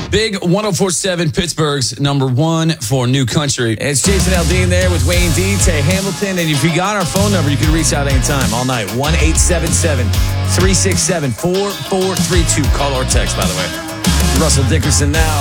Big 104.7 Pittsburgh's number one for new country. It's Jason Aldean there with Wayne D, Tay Hamilton. And if you got our phone number, you can reach out anytime, all night. 1-877-367-4432. Call or text, by the way. Russell Dickerson now.